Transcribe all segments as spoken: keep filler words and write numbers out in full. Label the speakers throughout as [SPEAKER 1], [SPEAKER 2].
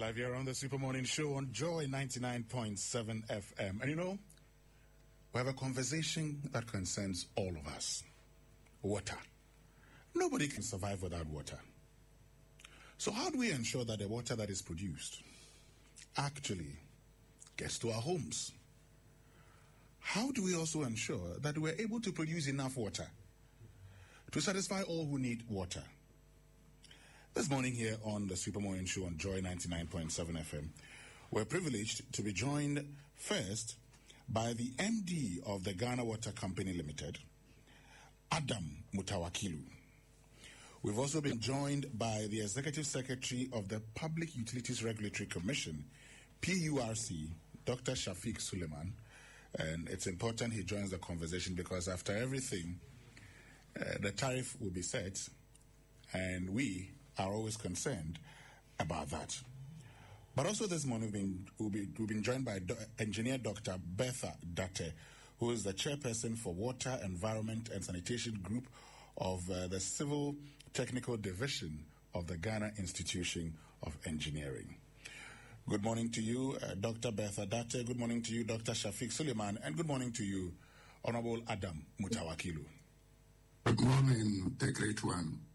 [SPEAKER 1] live here on the Super Morning Show on Joy ninety-nine point seven F M. And you know, we have a conversation that concerns all of us. Water. Nobody can survive without water. So how do we ensure that the water that is produced actually gets to our homes? How do we also ensure that we're able to produce enough water to satisfy all who need water? This morning here on the Super Morning Show on Joy ninety-nine point seven F M, we're privileged to be joined first by the M D of the Ghana Water Company Limited, Adam Mutawakilu. We've also been joined by the Executive Secretary of the Public Utilities Regulatory Commission, P U R C, Doctor Shafiq Suleiman. And it's important he joins the conversation because after everything, uh, the tariff will be set, and we are always concerned about that. But also this morning, we've been, we'll be, we've been joined by Do- Engineer Doctor Bertha Date, who is the chairperson for Water, Environment and Sanitation Group of uh, the Civil Technical Division of the Ghana Institution of Engineering. Good morning to you, uh, Doctor Bertha Date. Good morning to you, Doctor Shafiq Suleiman. And good morning to you, Honorable Adam Mutawakilu.
[SPEAKER 2] Good morning, the great one.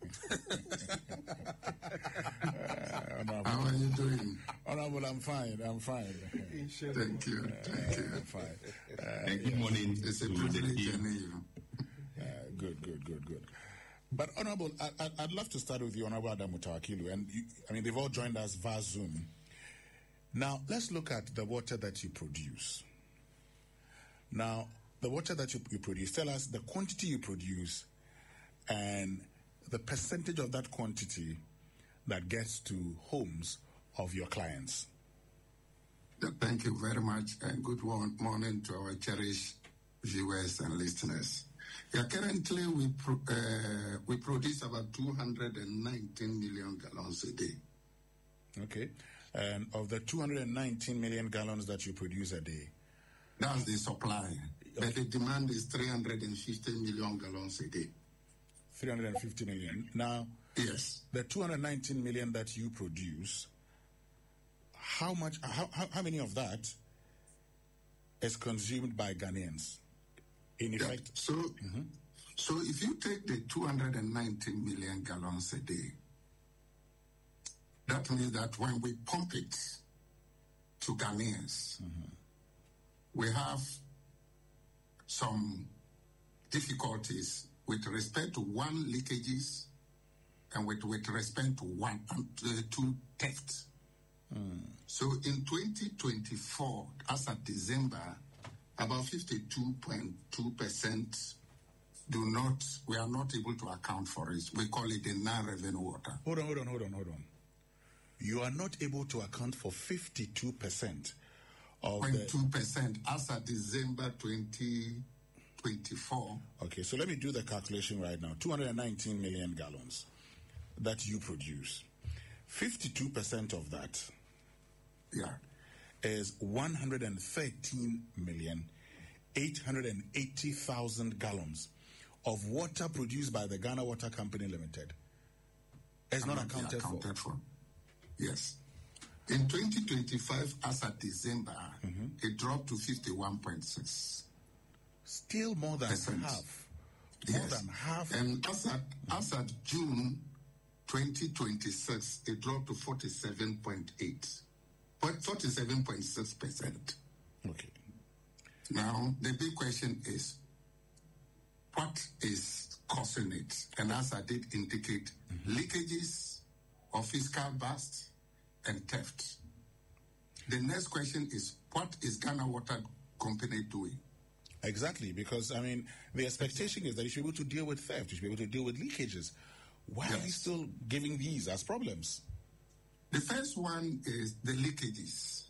[SPEAKER 1] uh,
[SPEAKER 2] How are you doing?
[SPEAKER 1] Honorable, I'm fine. I'm fine.
[SPEAKER 2] Thank you. Thank you.
[SPEAKER 1] Uh, I'm fine. Uh,
[SPEAKER 3] good yes. morning.
[SPEAKER 2] It's a privilege to meet you.
[SPEAKER 1] Uh, good, good, good, good. But Honorable, I, I, I'd love to start with you, Honorable Adam Mutawakilu. And you, I mean, they've all joined us via Zoom. Now, let's look at the water that you produce. Now, the water that you, you produce, tell us the quantity you produce and the percentage of that quantity that gets to homes of your clients.
[SPEAKER 2] Thank you very much, and good morning to our cherished viewers and listeners. Yeah, currently we pro- uh, we produce about two hundred nineteen million gallons a day.
[SPEAKER 1] Okay, and of the two hundred nineteen million gallons that you produce a day,
[SPEAKER 2] that's the supply, okay. But the demand is three hundred fifty million gallons a day.
[SPEAKER 1] three hundred fifty million. Now,
[SPEAKER 2] yes,
[SPEAKER 1] the two hundred nineteen million that you produce, how much, how, how, how many of that is consumed by Ghanaians? In effect,
[SPEAKER 2] yeah. so, mm-hmm. so if you take the two hundred nineteen million gallons a day, that means that when we pump it to Ghanaians, mm-hmm. we have some difficulties with respect to one leakages and with, with respect to one um, uh, two thefts. Mm. So in twenty twenty-four, as of December, about fifty-two point two percent do not, we are not able to account for it. We call it the non-revenue water.
[SPEAKER 1] Hold on, hold on, hold on, hold on. You are not able to account for fifty-two percent of the...
[SPEAKER 2] two percent as of December twenty twenty-four.
[SPEAKER 1] Okay, so let me do the calculation right now. two hundred nineteen million gallons that you produce. fifty-two percent of that
[SPEAKER 2] yeah.
[SPEAKER 1] is one hundred thirteen million eight hundred eighty thousand gallons of water produced by the Ghana Water Company Limited. Is not accounted,
[SPEAKER 2] accounted
[SPEAKER 1] for.
[SPEAKER 2] for. Yes. In twenty twenty-five, as of December, mm-hmm. it dropped to fifty-one point six.
[SPEAKER 1] Still more than percent. half. More
[SPEAKER 2] yes.
[SPEAKER 1] than half.
[SPEAKER 2] And as at, as at June twenty twenty-six, it dropped to forty-seven point eight. forty-seven point six percent.
[SPEAKER 1] Okay.
[SPEAKER 2] Now, the big question is, what is causing it? And as I did indicate, mm-hmm. leakages or fiscal bust and theft. The next question is, what is Ghana Water Company doing?
[SPEAKER 1] Exactly, because, I mean, the expectation is that you should be able to deal with theft, you should be able to deal with leakages. Why yes. are we still giving these as problems?
[SPEAKER 2] The first one is the leakages.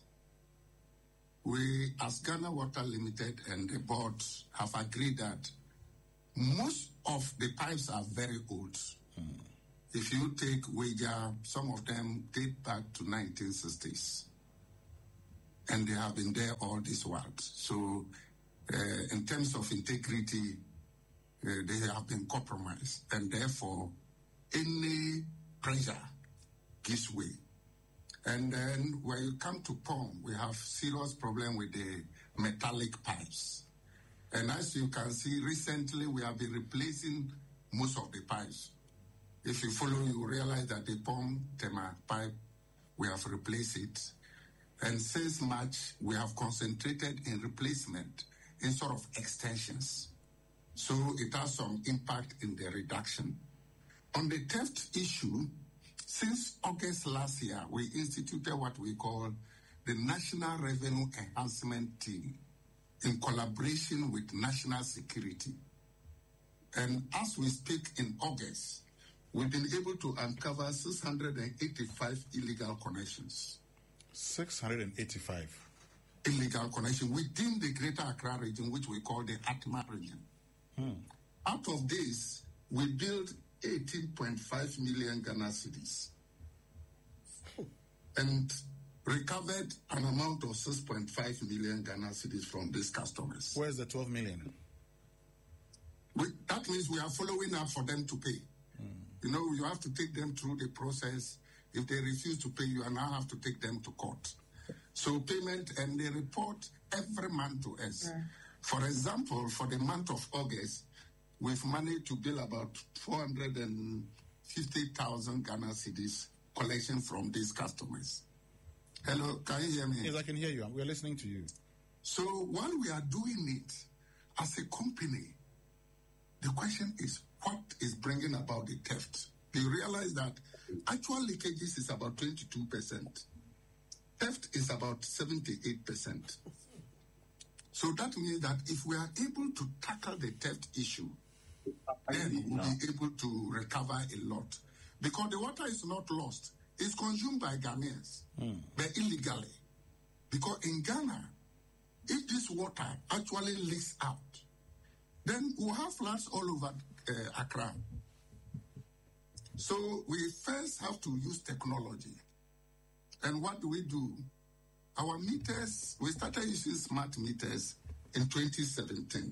[SPEAKER 2] We, as Ghana Water Limited and the board, have agreed that most of the pipes are very old. Hmm. If you take Wager, some of them date back to nineteen sixties. And they have been there all this while. So, uh, in terms of integrity, uh, they have been compromised. And therefore, any pressure gives way. And then when you come to P O M, we have serious problem with the metallic pipes. And as you can see, recently we have been replacing most of the pipes. If you follow, you realize that the P O M Tema pipe, we have replaced it. And since March, we have concentrated in replacement instead of extensions. So it has some impact in the reduction. On the theft issue, since August last year, we instituted what we call the National Revenue Enhancement Team in collaboration with National Security. And as we speak in August, we've been able to uncover six hundred eighty-five illegal connections.
[SPEAKER 1] six hundred eighty-five
[SPEAKER 2] Illegal connections within the Greater Accra region, which we call the Atma region.
[SPEAKER 1] Hmm.
[SPEAKER 2] Out of this, we built eighteen point five million Ghana cedis and recovered an amount of six point five million Ghana cedis from these customers.
[SPEAKER 1] Where's the twelve million?
[SPEAKER 2] We, that means we are following up for them to pay. Mm. You know, you have to take them through the process. If they refuse to pay, you now have to take them to court. So payment, and they report every month to us. Mm. For example, for the month of August, we've managed to bill about four hundred fifty thousand Ghana cedis collection from these customers. Hello, can you hear me?
[SPEAKER 1] Yes, I can hear you. We're listening to you.
[SPEAKER 2] So while we are doing it as a company, the question is, what is bringing about the theft? You realize that actual leakages is about twenty-two percent. Theft is about seventy-eight percent. So that means that if we are able to tackle the theft issue, then we'll be able to recover a lot. Because the water is not lost. It's consumed by Ghanaians, mm. but illegally. Because in Ghana, if this water actually leaks out, then we'll have floods all over uh, Accra. So we first have to use technology. And what do we do? Our meters, we started using smart meters in twenty seventeen.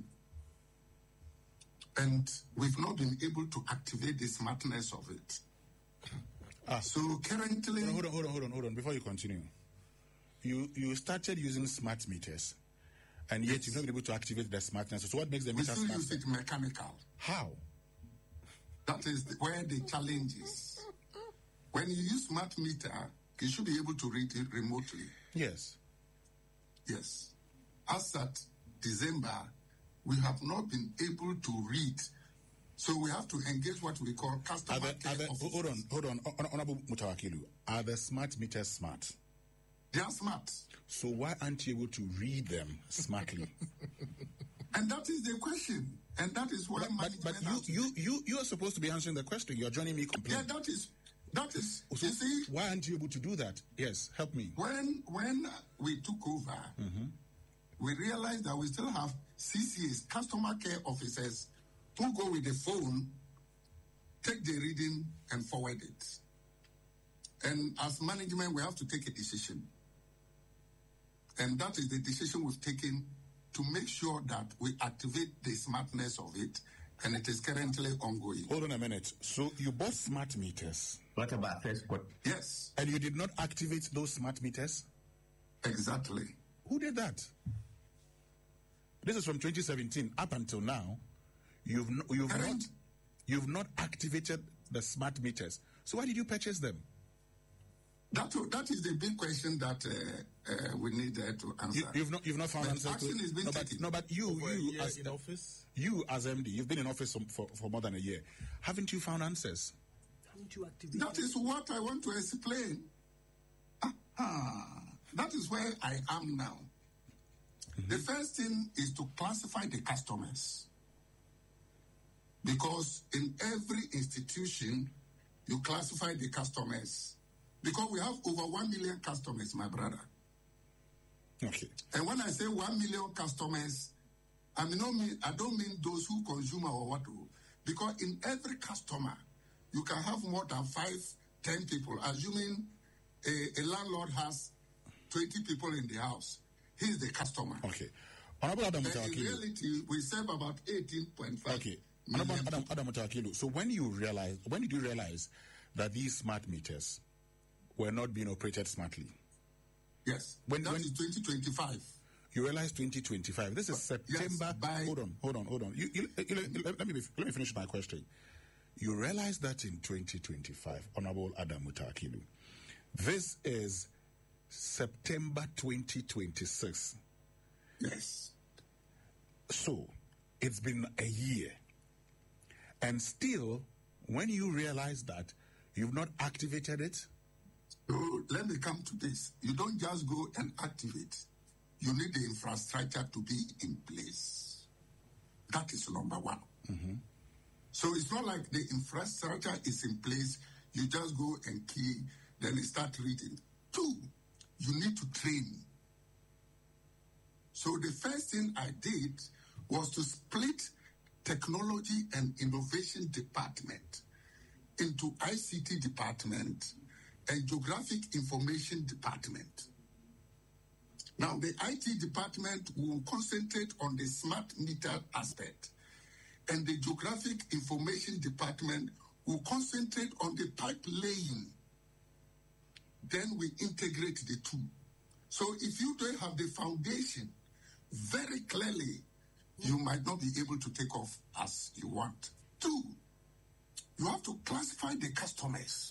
[SPEAKER 2] And we've not been able to activate the smartness of it. Ah. So currently...
[SPEAKER 1] Hold on, hold on, hold on, hold on. Before you continue. You you started using smart meters, and yet yes. you've not been able to activate the smartness. So what makes the meter smart?
[SPEAKER 2] We still use it mechanical.
[SPEAKER 1] How?
[SPEAKER 2] That is the, where the challenge is. When you use smart meter, you should be able to read it remotely.
[SPEAKER 1] Yes.
[SPEAKER 2] Yes. As at December, we have not been able to read. So we have to engage what we call customer
[SPEAKER 1] are the,
[SPEAKER 2] care
[SPEAKER 1] are the,
[SPEAKER 2] officers.
[SPEAKER 1] Hold on, hold on. Honorable Mutawakilu, are the smart meters smart?
[SPEAKER 2] They are smart.
[SPEAKER 1] So why aren't you able to read them smartly?
[SPEAKER 2] And that is the question. And that is why
[SPEAKER 1] but, but, but you, you, you, you are supposed to be answering the question. You're joining me completely.
[SPEAKER 2] Yeah, that is... That is,
[SPEAKER 1] so
[SPEAKER 2] you see,
[SPEAKER 1] why aren't you able to do that? Yes, help me.
[SPEAKER 2] When when we took over, mm-hmm. we realized that we still have C C As, customer care officers, who go with the phone, take the reading, and forward it. And as management, we have to take a decision. And that is the decision we've taken to make sure that we activate the smartness of it, and it is currently ongoing.
[SPEAKER 1] Hold on a minute. So you bought smart meters.
[SPEAKER 3] What about first quote?
[SPEAKER 2] Yes.
[SPEAKER 1] And you did not activate those smart meters?
[SPEAKER 2] Exactly.
[SPEAKER 1] Who did that? This is from twenty seventeen up until now. You've no, you've
[SPEAKER 2] Current.
[SPEAKER 1] not you've not activated the smart meters. So why did you purchase them?
[SPEAKER 2] That that is the big question that uh, uh, we need uh, to answer.
[SPEAKER 1] You, you've not you've not found answers.
[SPEAKER 2] Action is being
[SPEAKER 1] no, but,
[SPEAKER 2] taken.
[SPEAKER 1] no, but you
[SPEAKER 4] Over
[SPEAKER 1] you
[SPEAKER 4] as
[SPEAKER 1] as
[SPEAKER 4] in office.
[SPEAKER 1] You as M D, you've been in office for, for more than a year. Haven't you found answers?
[SPEAKER 4] Haven't you activated?
[SPEAKER 2] That is what I want to explain. Ah, that is where I am now. Mm-hmm. The first thing is to classify the customers. Because in every institution, you classify the customers. Because we have over one million customers, my brother.
[SPEAKER 1] Okay.
[SPEAKER 2] And when I say one million customers, I mean, no mean, I don't mean those who consume our water. Because in every customer, you can have more than five, ten people. Assuming a, a landlord has twenty people in the house, he's the customer.
[SPEAKER 1] Okay. Honorable Adam
[SPEAKER 2] And in
[SPEAKER 1] Mutawakilu.
[SPEAKER 2] reality, we serve about eighteen point five.
[SPEAKER 1] Okay. Honorable Adam, Adam Mutawakilu. So when you realize, when did you realize that these smart meters were not being operated smartly.
[SPEAKER 2] Yes.
[SPEAKER 1] When,
[SPEAKER 2] that
[SPEAKER 1] when
[SPEAKER 2] is twenty twenty-five.
[SPEAKER 1] You realize twenty twenty-five. This is September.
[SPEAKER 2] Yes, by,
[SPEAKER 1] hold on, hold on, hold on. You, you, you, let, let, me be, let me finish my question. You realize that in twenty twenty-five, Honorable Adam Mutawakilu, this is September twenty twenty-six.
[SPEAKER 2] Yes.
[SPEAKER 1] So, it's been a year. And still, when you realize that, you've not activated it?
[SPEAKER 2] So let me come to this. You don't just go and activate. You need the infrastructure to be in place. That is number one.
[SPEAKER 1] Mm-hmm.
[SPEAKER 2] So it's not like the infrastructure is in place. You just go and key, then you start reading. Two, you need to train. So the first thing I did was to split technology and innovation department into I C T department and geographic information department. Now, the I T department will concentrate on the smart meter aspect, and the geographic information department will concentrate on the pipe laying. Then we integrate the two. So if you don't have the foundation very clearly, you might not be able to take off as you want. Two, you have to classify the customers.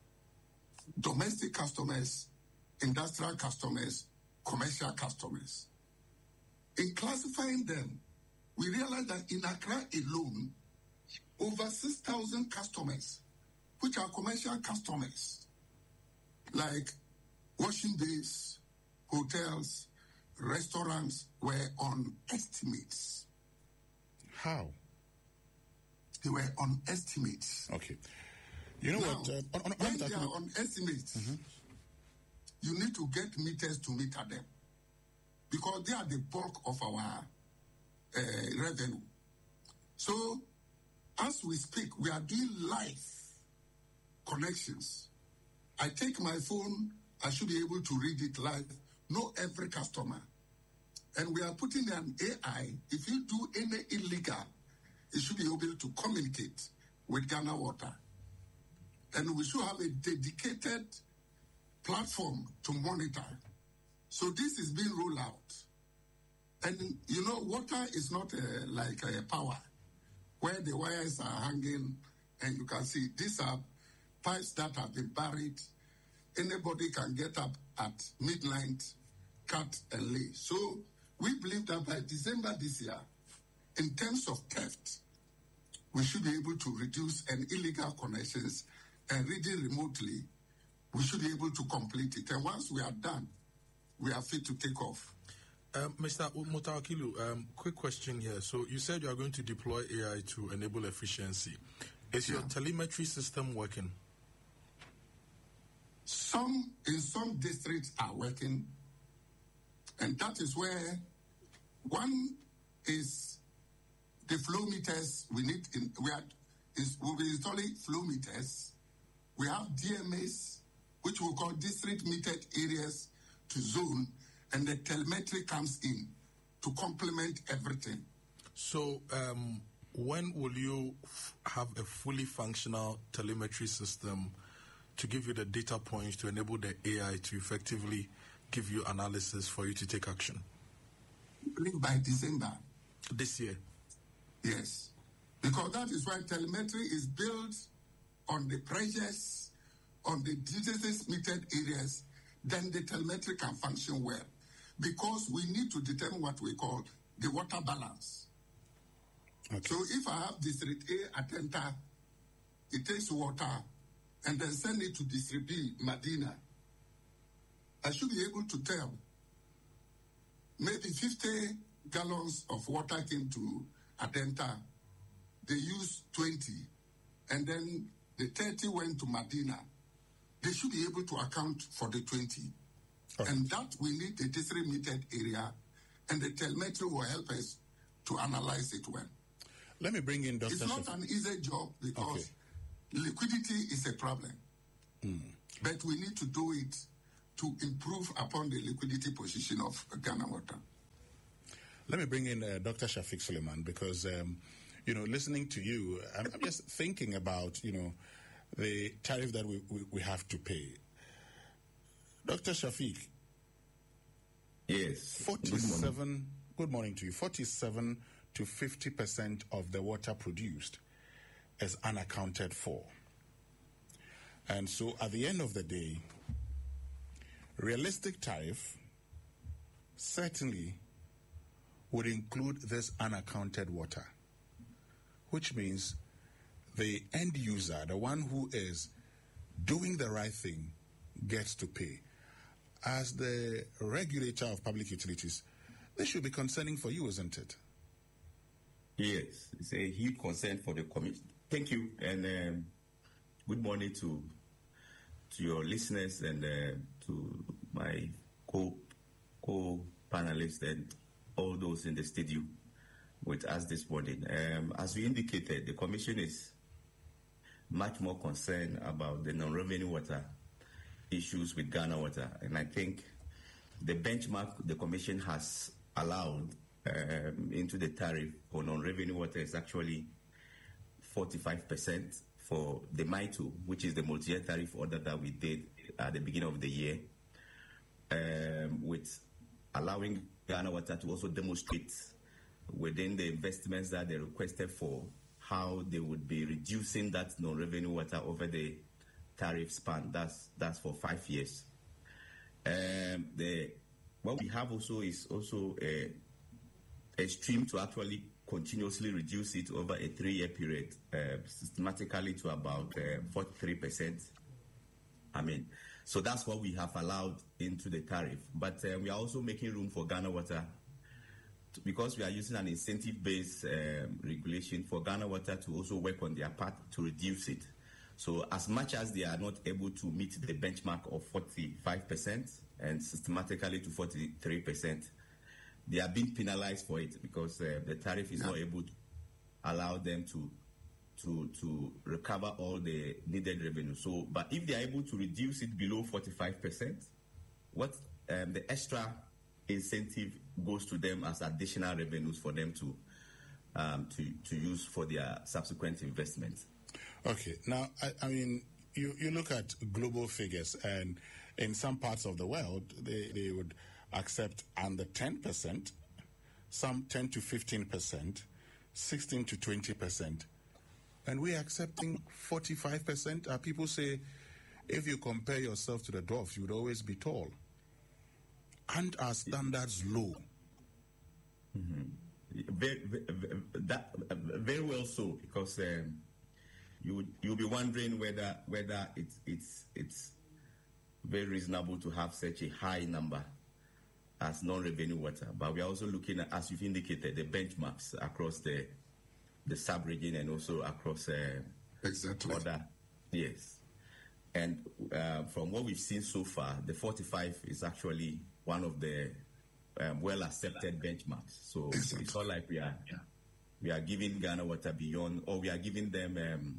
[SPEAKER 2] Domestic customers, industrial customers, commercial customers. In classifying them, we realized that in Accra alone, over six thousand customers, which are commercial customers, like washing bays, hotels, restaurants, were on estimates.
[SPEAKER 1] How?
[SPEAKER 2] They were on estimates.
[SPEAKER 1] Okay. You know
[SPEAKER 2] now,
[SPEAKER 1] what? Uh, on, on,
[SPEAKER 2] when
[SPEAKER 1] on
[SPEAKER 2] they are on estimates,
[SPEAKER 1] mm-hmm.
[SPEAKER 2] you need to get meters to meter them because they are the bulk of our uh, revenue. So, as we speak, we are doing live connections. I take my phone, I should be able to read it live, know every customer. And we are putting an A I. If you do any illegal, it should be able to communicate with Ghana Water. And we should have a dedicated platform to monitor. So this is being rolled out. And, you know, water is not a, like a power, where the wires are hanging, and you can see these are pipes that have been buried. Anybody can get up at midnight, cut and lay. So we believe that by December this year, in terms of theft, we should be able to reduce an illegal connections and reading remotely. We should be able to complete it. And once we are done, we are fit to take off.
[SPEAKER 3] Um, Mister Mutawakilu, um, quick question here. So you said you are going to deploy A I to enable efficiency. Is yeah. your telemetry system working?
[SPEAKER 2] Some, in some districts are working. And that is where one is the flow meters we need. In, we are is, we'll be installing flow meters. We have D M As, which we call district metered areas to zone, and the telemetry comes in to complement everything.
[SPEAKER 3] So um, when will you f- have a fully functional telemetry system to give you the data points to enable the A I to effectively give you analysis for you to take action?
[SPEAKER 2] I believe by December.
[SPEAKER 3] This year?
[SPEAKER 2] Yes. Because that is why telemetry is built on the pressures, on the diseases metered areas, then the telemetry can function well. Because we need to determine what we call the water balance. Okay. So if I have district A at Atenta, it takes water and then send it to district B, Medina, I should be able to tell maybe fifty gallons of water came to Atenta, they used twenty, and then the thirty went to Medina. They should be able to account for the twenty. Okay. And that we need a district metered area, and the telemetry will help us to analyze it well.
[SPEAKER 1] Let me bring in Doctor
[SPEAKER 2] It's not
[SPEAKER 1] Shaf-
[SPEAKER 2] an easy job because okay. liquidity is a problem.
[SPEAKER 1] Mm.
[SPEAKER 2] But we need to do it to improve upon the liquidity position of Ghana Water.
[SPEAKER 1] Let me bring in uh, Doctor Shafiq Suleiman because, um, you know, listening to you, I'm, I'm just thinking about, you know, the tariff that we, we, we have to pay. Doctor Shafiq.
[SPEAKER 4] Yes.
[SPEAKER 1] forty-seven, good morning. Good morning to you. forty-seven to fifty percent of the water produced is unaccounted for. And so at the end of the day, realistic tariff certainly would include this unaccounted water, which means the end user, the one who is doing the right thing, gets to pay. As the regulator of public utilities, this should be concerning for you, isn't it?
[SPEAKER 4] Yes, it's a huge concern for the commission. Thank you, and um, good morning to to your listeners and uh, to my co co panelists and all those in the studio with us this morning. Um, as we indicated, the commission is much more concerned about the non-revenue water issues with Ghana Water, and I think the benchmark the commission has allowed um, into the tariff for non-revenue water is actually forty-five percent for the M I T O, which is the multi-year tariff order that we did at the beginning of the year, um, with allowing Ghana Water to also demonstrate within the investments that they requested for how they would be reducing that non-revenue water over the tariff span. That's that's for five years. Um, the what we have also is also a, a stream to actually continuously reduce it over a three-year period, uh, systematically to about uh, forty-three percent. I mean, so that's what we have allowed into the tariff. But uh, we are also making room for Ghana Water to, because we are using an incentive-based um, regulation for Ghana Water to also work on their part to reduce it. So as much as they are not able to meet the benchmark of forty-five percent and systematically to forty-three percent, they are being penalized for it because uh, the tariff is yeah. not able to allow them to to to recover all the needed revenue. So, but if they are able to reduce it below forty-five percent, what um, the extra incentive goes to them as additional revenues for them to um, to to use for their subsequent investments.
[SPEAKER 1] Okay. Now, I, I mean, you, you look at global figures, and in some parts of the world, they, they would accept under ten percent, some ten to fifteen percent, sixteen to twenty percent. And we're accepting forty-five percent. Uh, people say, if you compare yourself to the dwarf, you would always be tall. Aren't our standards low?
[SPEAKER 4] Mm-hmm. Very, very, that, very well so, because um, you would, you'll be wondering whether whether it's it's it's very reasonable to have such a high number as non-revenue water. But we are also looking at, as you've indicated, the benchmarks across the the sub-region and also across uh,
[SPEAKER 2] exactly.
[SPEAKER 4] other, yes. And uh, from what we've seen so far, the forty-five is actually one of the um, well-accepted benchmarks. So exactly. It's not like we are yeah. we are giving Ghana Water beyond, or we are giving them um,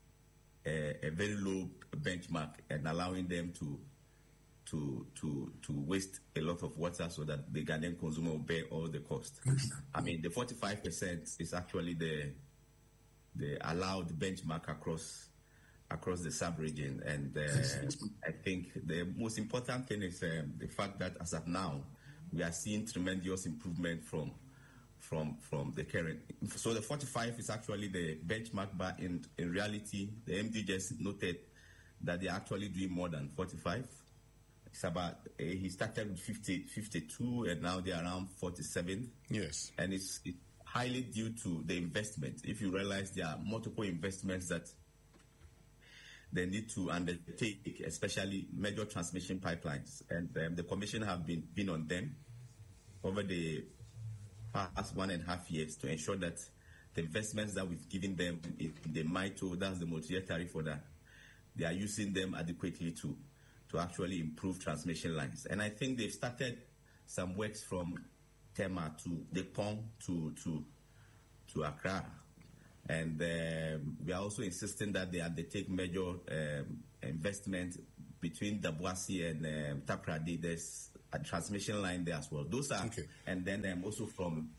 [SPEAKER 4] a, a very low benchmark and allowing them to to to to waste a lot of water so that the Ghanaian consumer will bear all the cost. I mean, the forty-five percent is actually the the allowed benchmark across across the sub-region, and uh, I think the most important thing is um, the fact that as of now we are seeing tremendous improvement from from from the current. So the forty-five is actually the benchmark, but in in reality, the M D just noted that they are actually doing more than forty-five. It's about, uh, he started with fifty, fifty-two, and now they're around forty-seven.
[SPEAKER 1] Yes.
[SPEAKER 4] And it's, it's highly due to the investment. If you realize there are multiple investments that they need to undertake, especially major transmission pipelines. And um, the Commission have been, been on them over the past one and a half years to ensure that the investments that we've given them in the M I T O, that's the multi-year tariff order, they are using them adequately to to actually improve transmission lines. And I think they've started some works from Tema to the Pong to to to Accra. And um, we are also insisting that they undertake major um, investment between Dabuasi and um, Takrady. There's a transmission line there as well. Those are,
[SPEAKER 1] okay.
[SPEAKER 4] And then um, also from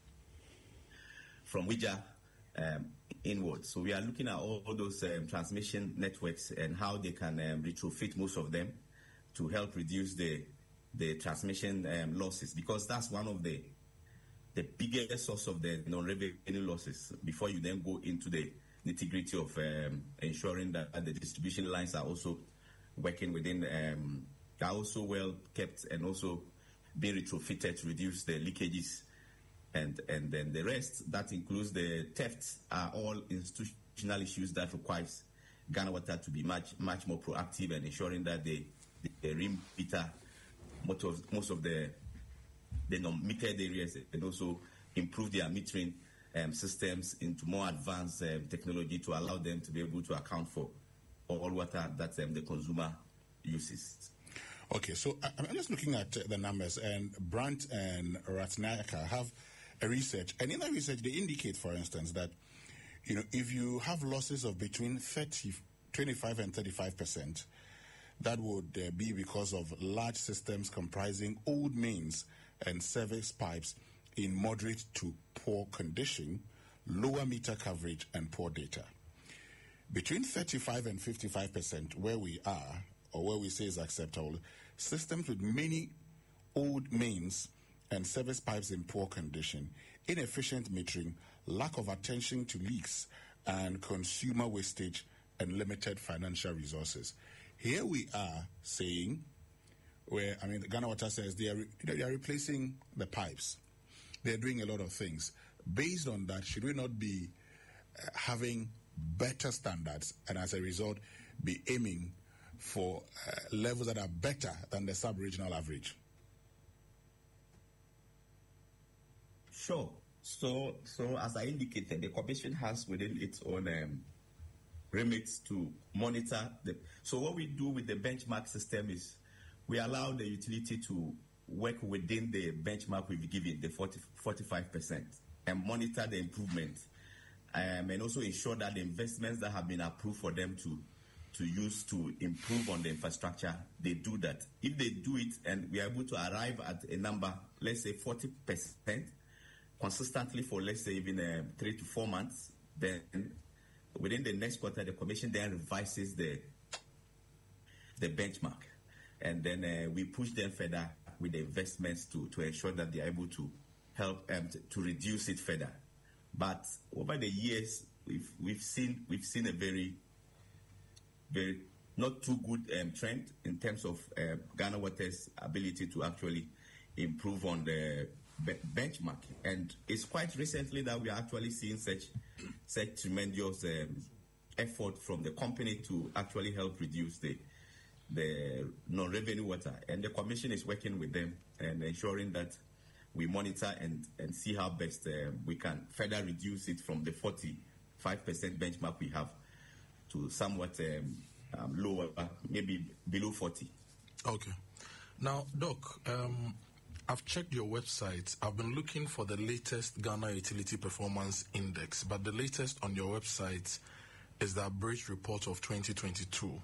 [SPEAKER 4] from Wija um, inward. So we are looking at all, all those um, transmission networks and how they can um, retrofit most of them to help reduce the the transmission um, losses, because that's one of the the biggest source of the non-revenue losses. Before you then go into the nitty-gritty of um, ensuring that the distribution lines are also working within, um, are also well kept and also being retrofitted to reduce the leakages, and and then the rest that includes the thefts are all institutional issues that requires Ghana Water to be much much more proactive and ensuring that they, they re-meter most of, most of the the non-metered areas, and also improve their metering um, systems into more advanced um, technology to allow them to be able to account for all water that um, the consumer uses.
[SPEAKER 1] Okay, so I- I'm just looking at uh, the numbers, and Brandt and Ratnayaka have a research, and in that research they indicate, for instance, that you know if you have losses of between thirty, twenty-five and thirty-five percent, that would uh, be because of large systems comprising old mains and service pipes in moderate to poor condition, lower meter coverage, and poor data. Between thirty-five and fifty-five percent, where we are, or where we say is acceptable, systems with many old mains and service pipes in poor condition, inefficient metering, lack of attention to leaks, and consumer wastage and limited financial resources. Here we are saying, where, I mean, Ghana Water says they are, re- they are replacing the pipes. They're doing a lot of things. Based on that, should we not be uh, having better standards, and as a result, be aiming for uh, levels that are better than the sub-regional average?
[SPEAKER 4] Sure. So, so as I indicated, the Commission has within its own um, remits to monitor the. So, what we do with the benchmark system is we allow the utility to work within the benchmark we've given, the forty, forty-five percent, and monitor the improvement, um, and also ensure that the investments that have been approved for them to to use to improve on the infrastructure, they do that. If they do it and we are able to arrive at a number, let's say forty percent, consistently for, let's say, even uh, three to four months, then within the next quarter, the Commission then revises the the benchmark. And then uh, we push them further with the investments to, to ensure that they are able to help um, to, to reduce it further. But over the years, we've we've seen we've seen a very very not too good um, trend in terms of uh, Ghana Water's ability to actually improve on the be- benchmark. And it's quite recently that we are actually seeing such such tremendous um, effort from the company to actually help reduce the the non-revenue water, and the Commission is working with them and ensuring that we monitor and, and see how best uh, we can further reduce it from the forty-five percent benchmark we have to somewhat um, um, lower, maybe below forty.
[SPEAKER 3] Okay. Now, Doc, um, I've checked your website. I've been looking for the latest Ghana Utility Performance Index, but the latest on your website is the Abridged Report of twenty twenty-two.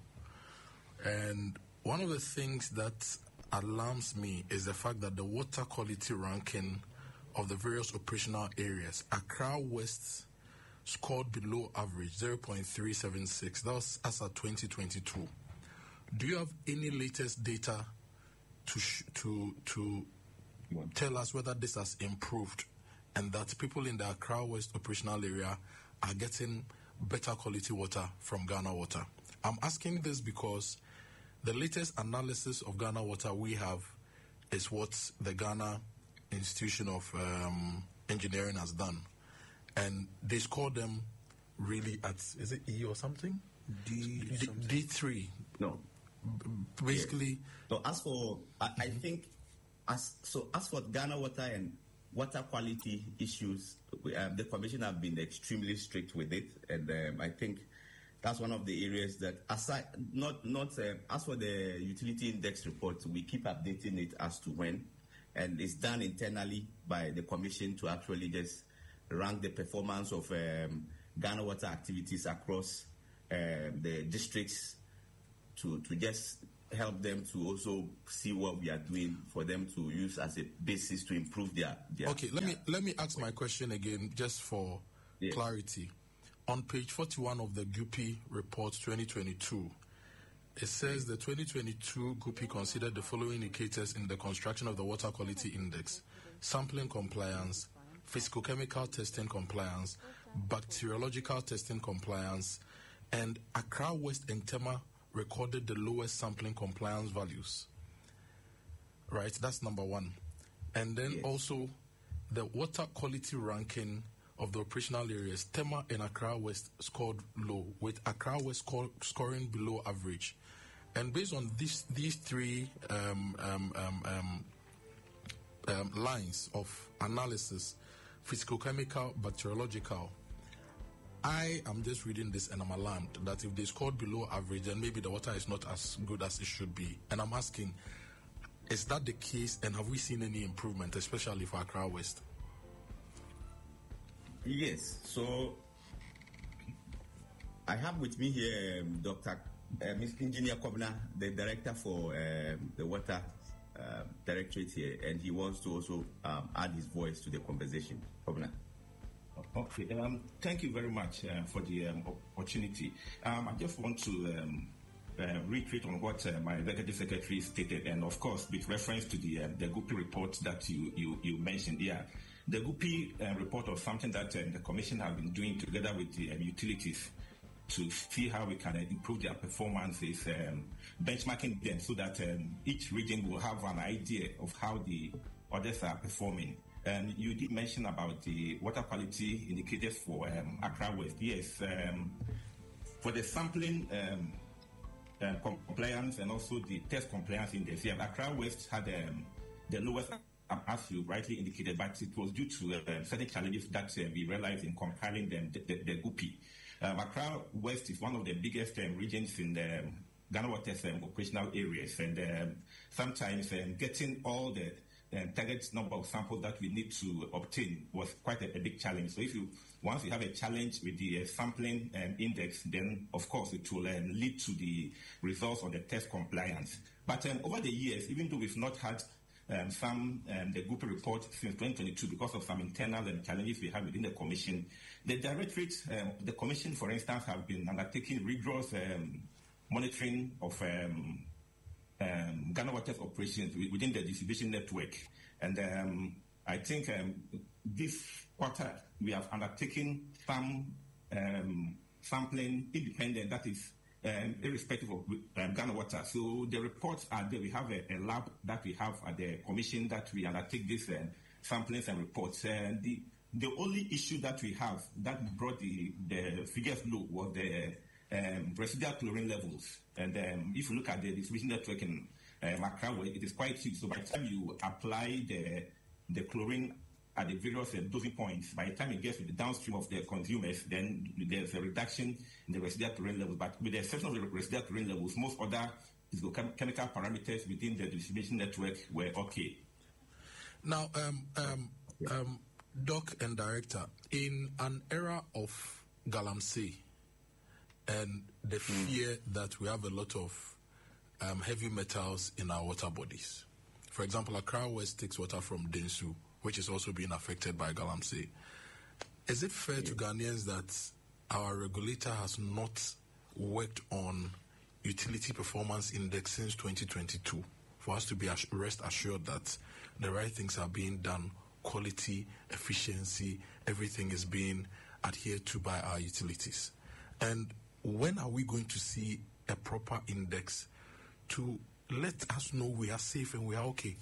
[SPEAKER 3] And one of the things that alarms me is the fact that the water quality ranking of the various operational areas, Accra West scored below average, zero point three seven six. That was as of twenty twenty-two. Do you have any latest data to sh- to to tell us whether this has improved and that people in the Accra West operational area are getting better quality water from Ghana Water? I'm asking this because the latest analysis of Ghana Water we have is what the Ghana Institution of um, Engineering has done. And they score them really at, is it E or something?
[SPEAKER 5] D,
[SPEAKER 3] D, D three.
[SPEAKER 4] No.
[SPEAKER 3] Basically.
[SPEAKER 4] So as for, I, I think, as so as for Ghana Water and water quality issues, we, um, the Commission have been extremely strict with it, and um, I think that's one of the areas that, aside, not not uh, as for the utility index report, we keep updating it as to when, and it's done internally by the Commission to actually just rank the performance of um, Ghana Water activities across um, the districts to to just help them to also see what we are doing for them to use as a basis to improve their. their
[SPEAKER 3] okay, let
[SPEAKER 4] their
[SPEAKER 3] me let me ask my question again, just for
[SPEAKER 4] Yes.
[SPEAKER 3] clarity. On page forty-one of the G U P report twenty twenty-two, It says the twenty twenty-two Guppy considered the following indicators in the construction of the Water Quality Index: sampling compliance, physicochemical testing compliance, bacteriological testing compliance, and Accra West and Tema recorded the lowest sampling compliance values. Right, that's number one. And then
[SPEAKER 4] Yes.
[SPEAKER 3] also the water quality ranking of the operational areas. Tema and Accra West scored low, with Accra West score, scoring below average. And based on this, these three um, um, um, um, um, lines of analysis, physicochemical, bacteriological, I am just reading this and I'm alarmed that if they scored below average, then maybe the water is not as good as it should be. And I'm asking, is that the case, and have we seen any improvement, especially for Accra West?
[SPEAKER 4] Yes. So I have with me here um, Doctor Uh, Mister Engineer Kobna, the director for um, the Water uh, Directorate here, and he wants to also um, add his voice to the conversation. Kobna.
[SPEAKER 5] Okay, um, thank you very much uh, for the um, opportunity. Um, I just want to um, uh, reiterate on what uh, my executive secretary stated, and of course, with reference to the uh, the Guppy report that you you, you mentioned. Yeah, the Guppy uh, report was something that uh, the Commission has been doing together with the um, utilities to see how we can uh, improve their performances, um, benchmarking them so that um, each region will have an idea of how the others are performing. And you did mention about the water quality indicators for um, Accra West. Yes, um, for the sampling um, um, compliance and also the test compliance index, yeah, Accra West had um, the lowest, um, as you rightly indicated, but it was due to uh, certain challenges that uh, we realized in compiling them, the, the, the Guppy. Um, Accra West is one of the biggest um, regions in the um, Ghana Water's um, operational areas, and um, sometimes um, getting all the um, target number of samples that we need to obtain was quite a, a big challenge. So if you once you have a challenge with the uh, sampling um, index, then of course it will um, lead to the results of the test compliance. But um, over the years, even though we've not had Um, some um, the Guppy report since twenty twenty-two because of some internal um, challenges we have within the Commission. The Directorate, um, the Commission, for instance, have been undertaking rigorous um, monitoring of um, um, Ghana Water's operations within the distribution network. And um, I think um, this quarter we have undertaken some um, sampling independent, that is Um, irrespective of um, Ghana Water. So the reports are there. We have a, a lab that we have at the Commission that we undertake these uh, samplings and reports. And the the only issue that we have that brought the, the figures low was the um, residual chlorine levels. And um, if you look at the distribution network in um, Accra, it is quite huge. So by the time you apply the the chlorine at the various uh, dosing points, by the time it gets to the downstream of the consumers, then there's a reduction in the residual chlorine levels. But with the exception of the residual chlorine levels, most other chemical parameters within the distribution network were okay.
[SPEAKER 3] Now, um, um, um, Doc and Director, in an era of Galamsey and the fear mm. that we have a lot of um, heavy metals in our water bodies, for example, Accra West takes water from Densu, which is also being affected by Galamsey. Is it fair to Ghanaians that our regulator has not worked on utility performance index since twenty twenty-two for us to be rest assured that the right things are being done, quality, efficiency, everything is being adhered to by our utilities? And when are we going to see a proper index to let us know we are safe and we are okay?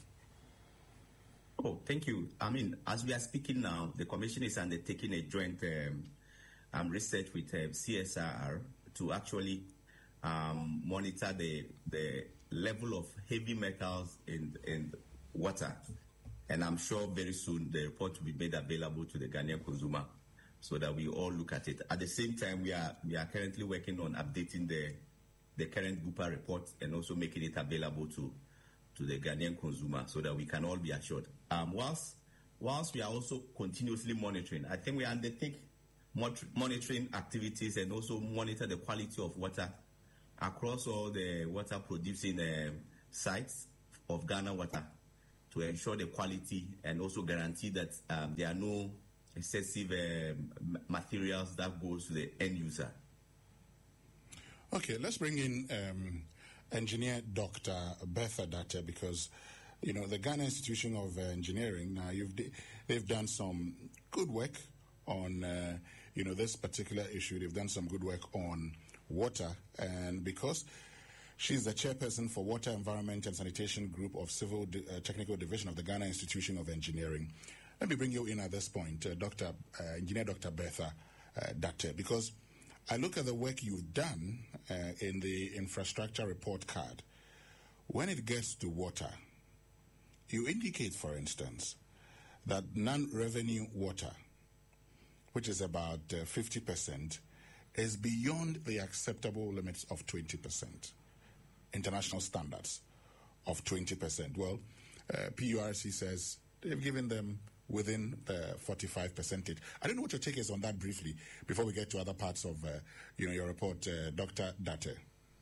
[SPEAKER 4] Oh, thank you. I mean, as we are speaking now, the Commission is undertaking a joint um, um, research with um, C S I R to actually um, monitor the the level of heavy metals in in water, and I'm sure very soon the report will be made available to the Ghanaian consumer, so that we all look at it. At the same time, we are we are currently working on updating the the current Guppy report and also making it available to. to the Ghanaian consumer, so that we can all be assured. Um, whilst, whilst we are also continuously monitoring, I think we undertake monitoring activities and also monitor the quality of water across all the water producing um, sites of Ghana Water to ensure the quality and also guarantee that um, there are no excessive um, materials that goes to the end user.
[SPEAKER 1] Okay, let's bring in um, Engineer Doctor Bertha Date, because you know the Ghana Institution of Engineering. Now, you've they've done some good work on uh, you know this particular issue. They've done some good work on water, and because she's the chairperson for Water, Environment and Sanitation Group of Civil D- uh, Technical Division of the Ghana Institution of Engineering. Let me bring you in at this point, uh, Doctor Uh, Engineer Doctor Bertha uh, Date, because I look at the work you've done uh, in the infrastructure report card. When it gets to water, you indicate, for instance, that non-revenue water, which is about uh, fifty percent, is beyond the acceptable limits of twenty percent, international standards of twenty percent. Well, uh, P U R C says they've given them within the forty-five percentage. I don't know what your take is on that briefly before we get to other parts of uh, you know, your report, uh, Doctor Date.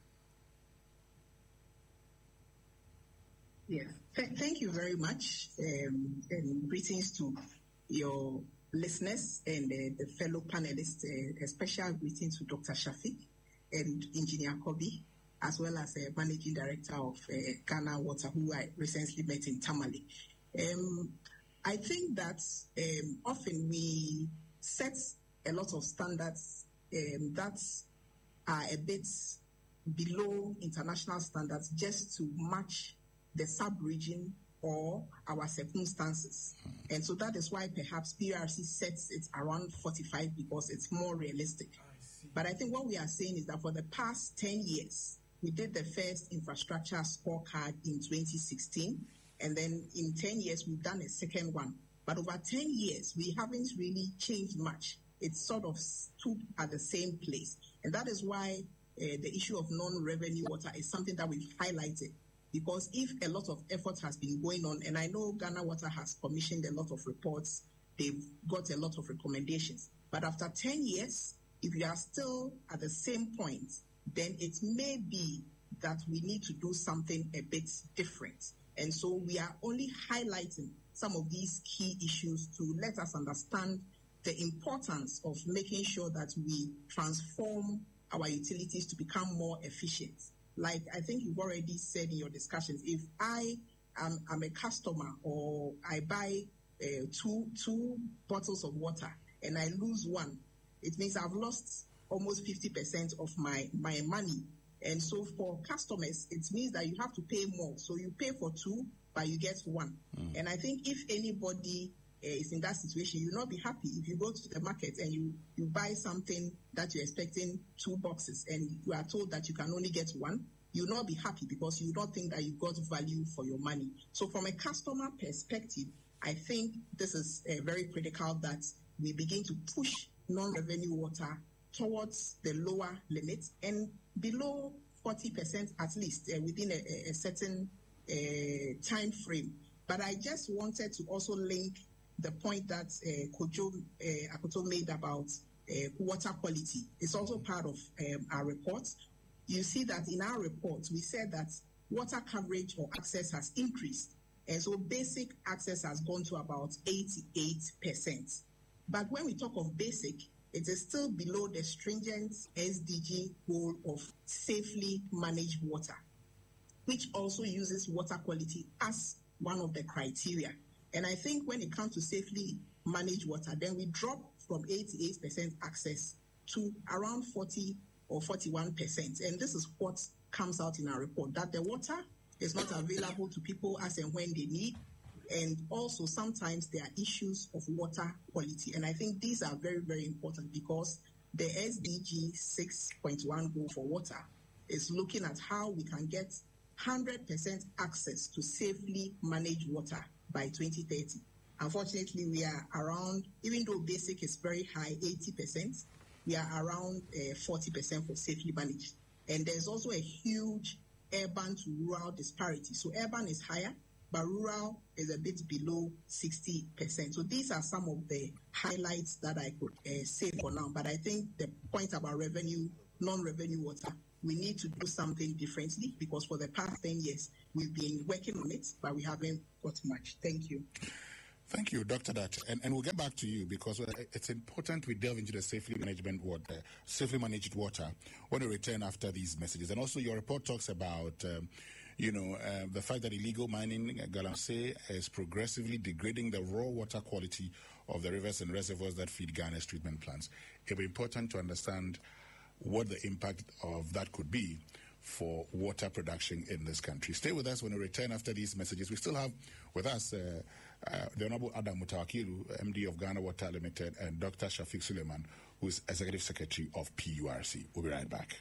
[SPEAKER 6] Yes, Th- thank you very much, um, and greetings to your listeners and uh, the fellow panelists. Uh, a special greeting to Doctor Shafiq and Engineer Kobi, as well as a uh, Managing Director of uh, Ghana Water, who I recently met in Tamale. Um, I think that um, often we set a lot of standards um, that are a bit below international standards just to match the sub-region or our circumstances. Mm. And so that is why perhaps P R C sets it around forty-five because it's more realistic. I but I think what we are saying is that for the past ten years, we did the first infrastructure scorecard in twenty sixteen. And then in ten years, we've done a second one. But over ten years, we haven't really changed much. It's sort of stood at the same place. And that is why uh, the issue of non-revenue water is something that we've highlighted. Because if a lot of effort has been going on, and I know Ghana Water has commissioned a lot of reports, they've got a lot of recommendations. But after ten years, if you are still at the same point, then it may be that we need to do something a bit different. And so we are only highlighting some of these key issues to let us understand the importance of making sure that we transform our utilities to become more efficient. Like I think you've already said in your discussions, if I am I'm a customer or I buy uh, two two bottles of water and I lose one, it means I've lost almost fifty percent of my, my money. And so for customers, it means that you have to pay more. So you pay for two, but you get one. Mm. And I think if anybody uh, is in that situation, you'll not be happy if you go to the market and you, you buy something that you're expecting two boxes and you are told that you can only get one. You'll not be happy because you don't think that you got value for your money. So from a customer perspective, I think this is uh, very critical that we begin to push non-revenue water towards the lower limit and below forty percent at least uh, within a, a certain uh, time frame. But I just wanted to also link the point that uh, Kojo uh, Akoto made about uh, water quality. It's also part of um, our report. You see that in our report, we said that water coverage or access has increased. And so basic access has gone to about eighty-eight percent. But when we talk of basic, it is still below the stringent S D G goal of safely managed water, which also uses water quality as one of the criteria. And I think when it comes to safely managed water, then we drop from eighty-eight percent access to around forty or forty-one percent. And this is what comes out in our report, that the water is not available to people as and when they need. And also sometimes there are issues of water quality. And I think these are very, very important because the S D G six point one goal for water is looking at how we can get one hundred percent access to safely managed water by twenty thirty. Unfortunately, we are around, even though basic is very high, eighty percent, we are around uh, forty percent for safely managed. And there's also a huge urban to rural disparity. So urban is higher, but rural is a bit below sixty percent. So these are some of the highlights that I could uh, say for now. But I think the point about revenue, non-revenue water, we need to do something differently because for the past ten years, we've been working on it, but we haven't got much. Thank you.
[SPEAKER 1] Thank you, Doctor Dat. And, and we'll get back to you because it's important we delve into the safely management water, safely managed water when we return after these messages. And also your report talks about, um, you know, uh, the fact that illegal mining, uh, Galamsey, is progressively degrading the raw water quality of the rivers and reservoirs that feed Ghana's treatment plants. It will be important to understand what the impact of that could be for water production in this country. Stay with us when we return after these messages. We still have with us uh, uh, the Honorable Adam Mutawakilu, M D of Ghana Water Limited, and Doctor Shafiq Suleiman, who is Executive Secretary of P U R C. We'll be right back.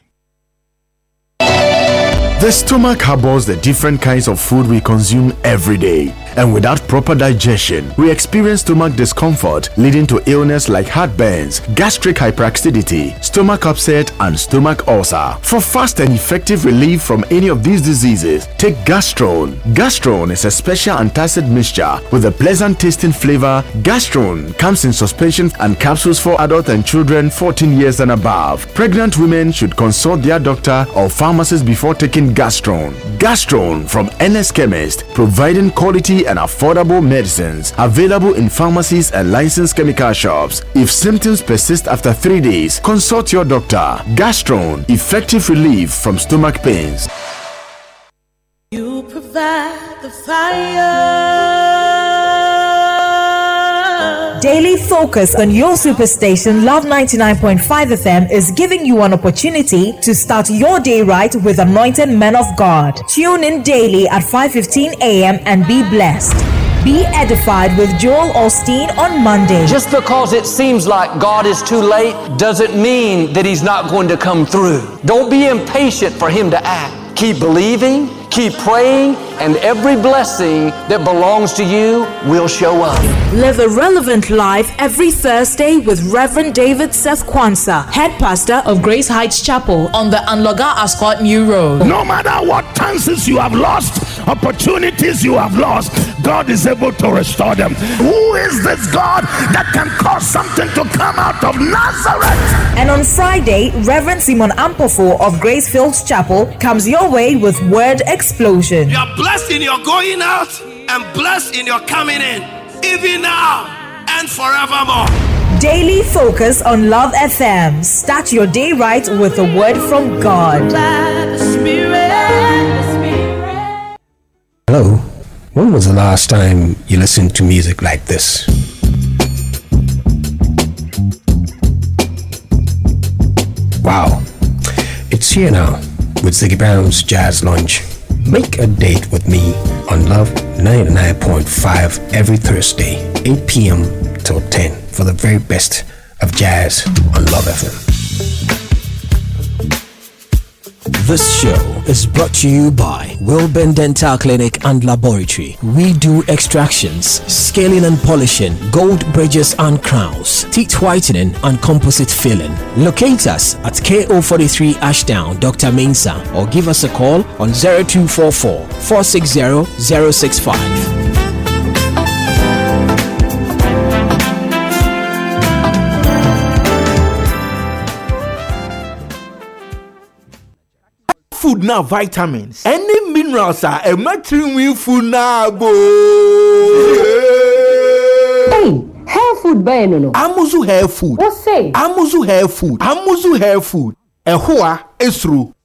[SPEAKER 7] The stomach harbors the different kinds of food we consume every day, and without proper digestion, we experience stomach discomfort leading to illness like heartburns, gastric hyperacidity, stomach upset, and stomach ulcer. For fast and effective relief from any of these diseases, take Gastrone. Gastrone is a special antacid mixture with a pleasant tasting flavor. Gastrone comes in suspension and capsules for adults and children fourteen years and above. Pregnant women should consult their doctor or pharmacist before taking Gastrone. Gastrone from N S Chemist, providing quality and affordable medicines, available in pharmacies and licensed chemical shops. If symptoms persist after three days, consult your doctor. Gastrone, effective relief from stomach pains.
[SPEAKER 8] You provide the fire.
[SPEAKER 9] Daily focus on your superstation Love ninety-nine point five F M is giving you an opportunity to start your day right with anointed men of God. Tune in daily at five fifteen a.m. and be blessed. Be edified with Joel Osteen on Monday.
[SPEAKER 10] Just because it seems like God is too late doesn't mean that He's not going to come through. Don't be impatient for Him to act. Keep believing, keep praying, and every blessing that belongs to you will show up.
[SPEAKER 9] Live a relevant life every Thursday with Reverend David Seth Kwanzaa, head pastor of Grace Heights Chapel on the Anloga Ascot New Road.
[SPEAKER 11] No matter what chances you have lost, opportunities you have lost, God is able to restore them. Who is this God that can cause something to come out of Nazareth?
[SPEAKER 9] And on Friday, Reverend Simon Ampofo of Grace Fields Chapel comes your way with Word Explosion.
[SPEAKER 12] You are blessed in your going out and blessed in your coming in, even now and forevermore.
[SPEAKER 9] Daily focus on Love F M. Start your day right with a word from God.
[SPEAKER 13] Hello, when was the last time you listened to music like this? Wow, it's here now with Ziggy Brown's Jazz Lunch. Make a date with me on Love ninety-nine point five every Thursday, eight p.m. till ten for the very best of jazz on Love F M.
[SPEAKER 14] This show is brought to you by Wilburn Dental Clinic and Laboratory. We do extractions, scaling and polishing, gold bridges and crowns, teeth whitening and composite filling. Locate us at K O forty-three Ashdown, Doctor Mensah, or give us a call on zero two four four, four six zero, zero six five.
[SPEAKER 15] Food now vitamins. Any minerals are a matrimony food now.
[SPEAKER 16] Hey, hair food buy no no.
[SPEAKER 15] Amuzu hair food.
[SPEAKER 16] What say?
[SPEAKER 15] Amuzu hair food. Amuzu hair food. Ehua esru.